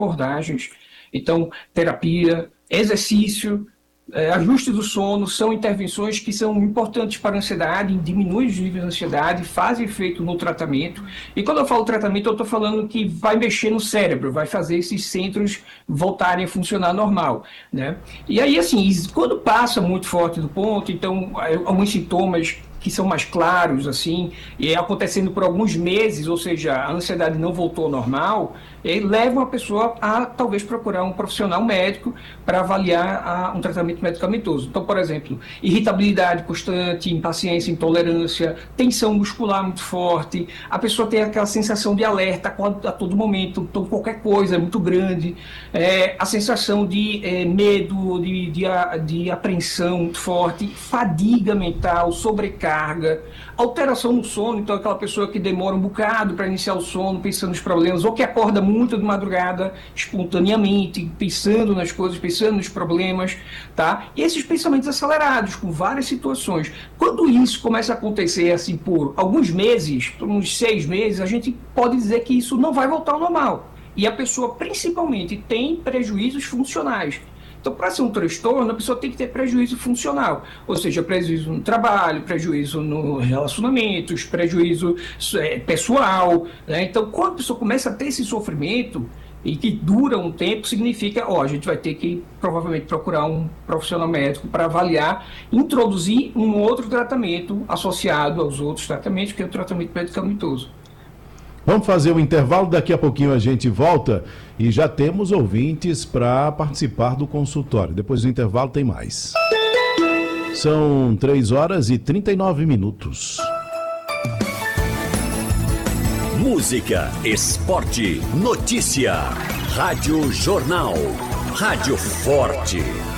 abordagens. Então, terapia, exercício, ajuste do sono são intervenções que são importantes para a ansiedade, diminuem os níveis de ansiedade, fazem efeito no tratamento. E quando eu falo tratamento, eu estou falando que vai mexer no cérebro, vai fazer esses centros voltarem a funcionar normal, né? E aí, assim, quando passa muito forte do ponto, então, alguns sintomas que são mais claros, assim, e acontecendo por alguns meses, ou seja, a ansiedade não voltou ao normal, leva a pessoa a talvez procurar um profissional médico para avaliar um tratamento medicamentoso. Então, por exemplo, irritabilidade constante, impaciência, intolerância, tensão muscular muito forte, a pessoa tem aquela sensação de alerta a todo momento, então qualquer coisa é muito grande, a sensação de medo, de apreensão muito forte, fadiga mental, sobrecarga, alteração no sono, então aquela pessoa que demora um bocado para iniciar o sono, pensando nos problemas, ou que acorda muito de madrugada, espontaneamente, pensando nas coisas, pensando nos problemas, tá? E esses pensamentos acelerados, com várias situações. Quando isso começa a acontecer assim por alguns meses, por uns 6 meses, a gente pode dizer que isso não vai voltar ao normal. E a pessoa, principalmente, tem prejuízos funcionais. Então, para ser um transtorno, a pessoa tem que ter prejuízo funcional, ou seja, prejuízo no trabalho, prejuízo nos relacionamentos, prejuízo pessoal, né? Então, quando a pessoa começa a ter esse sofrimento e que dura um tempo, significa, a gente vai ter que provavelmente procurar um profissional médico para avaliar, introduzir um outro tratamento associado aos outros tratamentos, que é o tratamento medicamentoso. Vamos fazer um intervalo, daqui a pouquinho a gente volta e já temos ouvintes para participar do consultório. Depois do intervalo tem mais. São 3h39. Música, esporte, notícia. Rádio Jornal. Rádio Forte.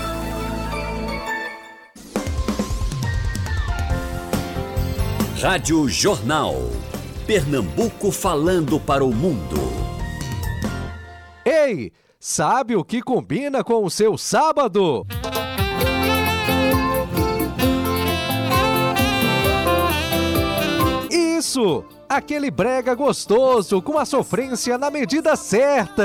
Rádio Jornal. Pernambuco falando para o mundo. Ei, sabe o que combina com o seu sábado? Isso! Aquele brega gostoso com a sofrência na medida certa.